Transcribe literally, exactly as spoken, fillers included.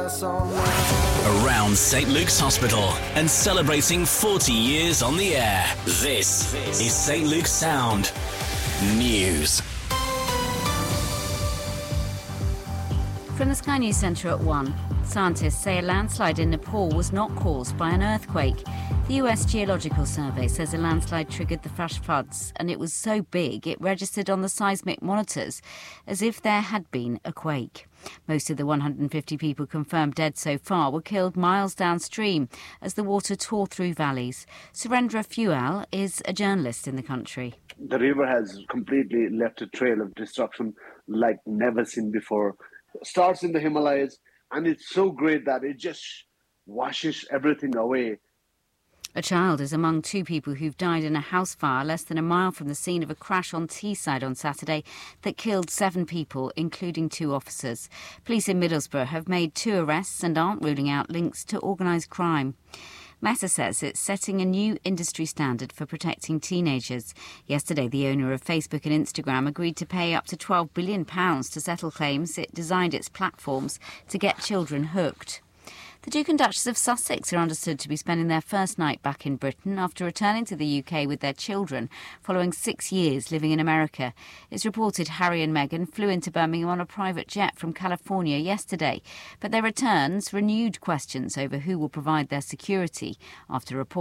Around Saint Luke's Hospital and celebrating forty years on the air. This is Saint Luke's Sound News. From the Sky News Centre at one. Scientists say a landslide in Nepal was not caused by an earthquake. The U S Geological Survey says a landslide triggered the flash floods, and it was so big it registered on the seismic monitors as if there had been a quake. Most of the one hundred fifty people confirmed dead so far were killed miles downstream as the water tore through valleys. Surendra Fual is a journalist in the country. The river has completely left a trail of destruction like never seen before. Starts in the Himalayas, and it's so great that it just washes everything away. A child is among two people who've died in a house fire less than a mile from the scene of a crash on Teesside on Saturday that killed seven people, including two officers. Police in Middlesbrough have made two arrests and aren't ruling out links to organised crime. Meta says it's setting a new industry standard for protecting teenagers. Yesterday, the owner of Facebook and Instagram agreed to pay up to twelve billion pounds to settle claims it designed its platforms to get children hooked. The Duke and Duchess of Sussex are understood to be spending their first night back in Britain after returning to the U K with their children following six years living in America. It's reported Harry and Meghan flew into Birmingham on a private jet from California yesterday, but their returns renewed questions over who will provide their security after reports